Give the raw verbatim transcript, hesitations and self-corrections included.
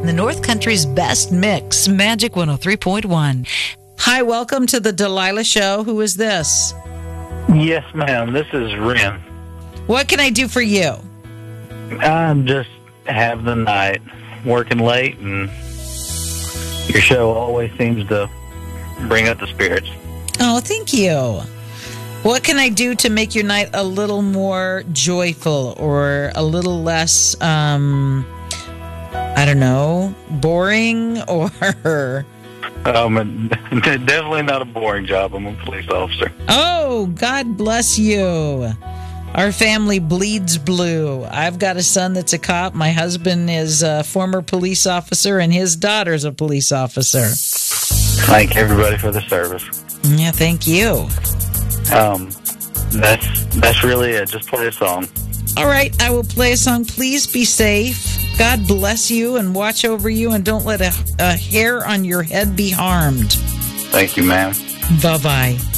The North Country's best mix, Magic one oh three point one. Hi, welcome to the Delilah Show. Who is this? Yes, ma'am. This is Ren. What can I do for you? I'm just having the night, working late, and your show always seems to bring up the spirits. Oh, thank you. What can I do to make your night a little more joyful or a little less, um, I don't know, boring or... Um, definitely not a boring job. I'm a police officer. Oh, God bless you. Our family bleeds blue. I've got a son that's a cop. My husband is a former police officer, and his daughter's a police officer. Thank everybody for the service. Yeah, thank you. Um, that's that's really it. Just play a song. All right, I will play a song. Please be safe. God bless you and watch over you, and don't let a, a hair on your head be harmed. Thank you, ma'am. Bye-bye.